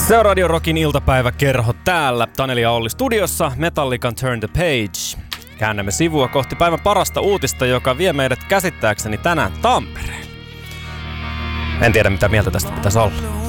Se on Radio Rockin iltapäiväkerho täällä. Taneli ja Olli studiossa, Metallican Turn the Page. Käännämme sivua kohti päivän parasta uutista, joka vie meidät käsittääkseni tänään Tampereen. En tiedä, mitä mieltä tästä pitäisi olla.